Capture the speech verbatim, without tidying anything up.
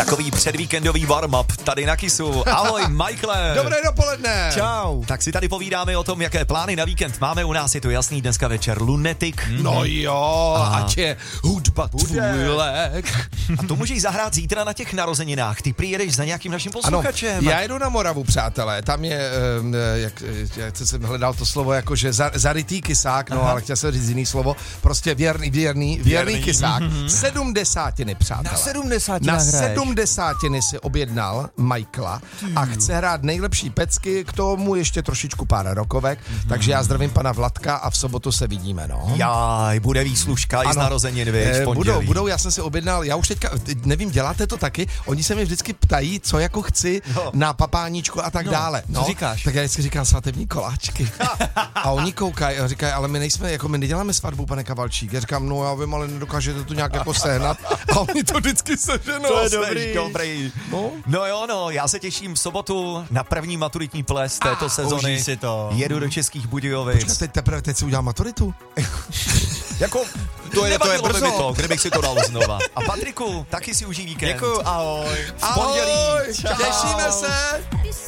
Takový předvíkendový warm-up tady na Kissu. Ahoj, Michaele. Dobré dopoledne. Čau. Tak si tady povídáme o tom, jaké plány na víkend máme. U nás je to jasný, dneska večer Lunatic. No jo, A- ať je hudba tvůj lék. A to můžeš zahrát zítra na těch narozeninách. Ty přijedeš za nějakým naším Ano, posluchačem. já jedu na Moravu, přátelé. Tam je, um, jak, jak jsem hledal to slovo, jakože za, zarytý kysák, no, Aha. ale chtěl jsem říct jiný slovo. Prostě věrný, věrný, věrný, Věrný. kysák. Sedmdesátiny, přátelé. Na sedmdesátiny Na hraješ. sedmdesátiny si objednal Michaela a chce hrát nejlepší pecky, k tomu ještě trošičku pár rokovek, takže já zdravím pana Vladka a v sobotu se vidíme, no. Jaj, bude výslužka i z Ano. narozenin, víš, Eh, v budou, pondělí. budou, já jsem si objednal, já už teďka, nevím, děláte to taky, oni se mě vždycky ptají, co jako chci No. na papáníčku a tak No, dále. co říkáš? Tak já vždycky říkám svatební koláčky. A oni koukají a říkají, ale my nejsme, jako my neděláme svatbu, pane Kavalčík. Já říkám, no já vím, ale nedokážete to nějak jako sehnat. A oni to vždycky seženou. To je Jsi dobrý. dobrý. No. No jo, no, já se těším v sobotu na první maturitní ples této sezony. užij si to. Jedu do Českých Budějovic. Počkat, teď teprve, teď si udělám maturitu. Jako, to je, to je Nevadilo by brzo. mi To, to, kdybych si to dal znova. A Patriku, taky si užij víkend. Děkuju, ahoj. V pondělí. Ahoj, Čau. těšíme se.